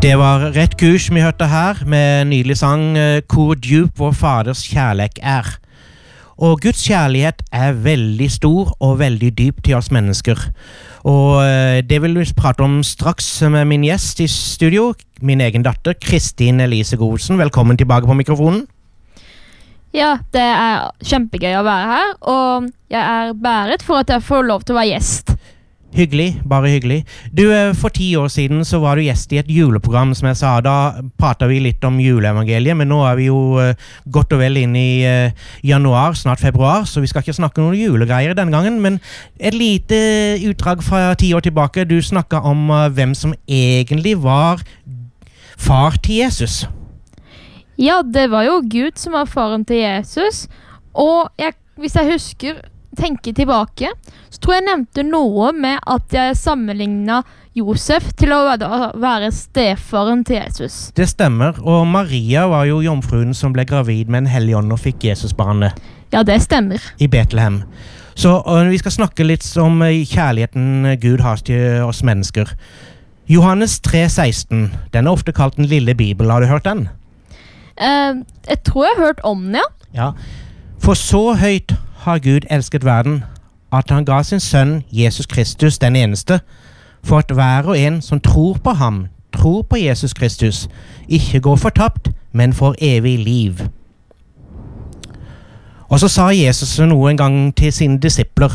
Det var rett kurs vi hørte her, med nydelig sang «Hvor djup vår faders kjærlighet er». Og Guds kjærlighet er veldig stor og veldig dyp til oss mennesker. Og det vil vi prate om straks med min gjest i studio, min egen datter, Kristin Elise Godsen. Velkommen tilbake på mikrofonen. Ja, det er kjempegøy å være her, og jeg er bæret for at jeg får lov til å være gjest. Hyggelig, bare hyggelig. Du, for 10 år siden så var du gjest i et juleprogram, som jeg sa. Da pratet vi litt om juleevangeliet, men nå er vi jo godt og vel inn i januar, snart februar, så vi skal ikke snakke noen julegreier denne gangen, men et lite utdrag fra 10 år tilbake. Du snakket om hvem som egentlig var far til Jesus. Ja, det var jo Gud som var faren til Jesus, og hvis jeg tenker tilbake, så tror jeg nevnte noe med at jeg sammenlignet Josef til å være stefaren til Jesus. Det stemmer, og Maria var jo jomfruen som ble gravid med en hellig ånd og fikk Jesusbarnet. Ja, det stemmer. I Betlehem. Så vi skal snakke litt om kjærligheten Gud har til oss mennesker. Johannes 3,16, den er ofte kalt den lille Bibel, har du hørt den? Jeg tror jeg har hørt om den, ja. Ja, for så høyt har Gud elsket verden, at han ga sin sønn Jesus Kristus den eneste, for at hver og en som tror på ham, tror på Jesus Kristus, ikke går fortapt, men får evig liv. Og så sa Jesus noe en gang til sine disipler,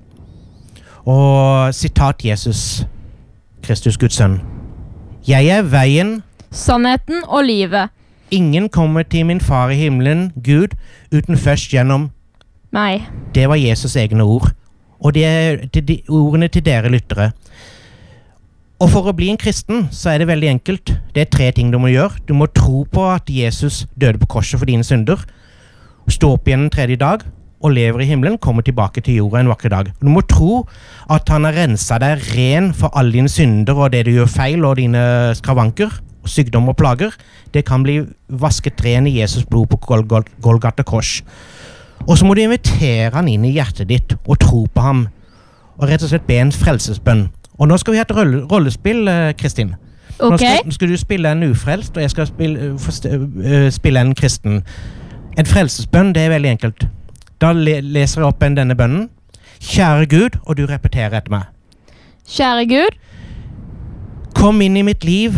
og sitat Jesus, Kristus Guds sønn. Jeg er veien, sannheten og livet. Ingen kommer til min far i himmelen, Gud, uten først gjennom meg. Det var Jesus egne ord. Og det er ordene til dere lyttere. Og for å bli en kristen, så er det veldig enkelt. Det er 3 ting du må gjøre. Du må tro på at Jesus døde på korset for dine synder, stå opp igjen den 3. dag, og lever i himmelen, kommer tilbake til jorda en vakker dag. Du må tro at han har renset deg ren for alle dine synder, og det du gjør feil, og dine skravanker, og sykdom og plager. Det kan bli vasket ren i Jesus blod på Golgata kors. Og så må du invitere han inn i hjertet ditt og tro på ham, og rett og slett be en frelsesbønn. Og nå skal vi ha et rollespill, Kristin. Ok. Nå skal du spille en ufrelst, og jeg skal spille en kristen. En frelsesbønn, det er veldig enkelt. Da leser jeg opp denne bønnen. Kjære Gud, og du repeterer etter meg. Kjære Gud. Kom inn i mitt liv.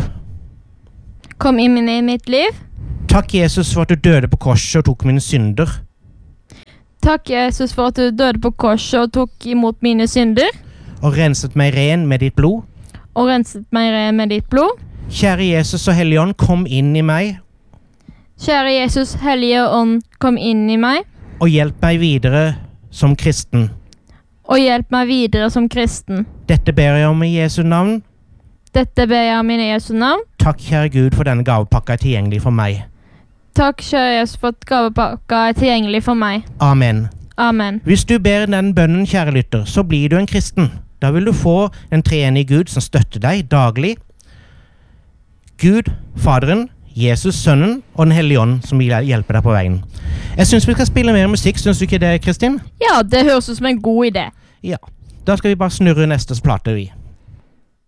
Kom inn i mitt liv. Takk Jesus for at du døde på korset og tok mine synder. Takk Jesus for at du døde på korset og tok imot mine synder. Og renset meg ren med ditt blod. Og renset meg ren med ditt blod. Kjære Jesus og Hellige Ånd, kom inn i meg. Kjære Jesus, Hellige Ånd, kom inn i meg. Og hjelp meg videre som kristen. Og hjelp meg videre som kristen. Dette ber jeg om i Jesu navn. Dette ber jeg om i Jesu navn. Takk, kjære Gud, for denne gavepakka er tilgjengelig for meg. Takk, kjære Jesus, for at gavepakka er tilgjengelig for meg. Amen. Amen. Hvis du ber den bønnen, kjære lytter, så blir du en kristen. Da vil du få en treenige Gud som støtter deg daglig. Gud, Faderen, Jesus, Sønnen og Den Hellige Ånd som vil hjelpe deg på veien. Jeg synes vi skal spille mer musikk, synes du ikke det, Kristin? Ja, det høres ut som en god idé. Ja, da skal vi bare snurre neste plate vi.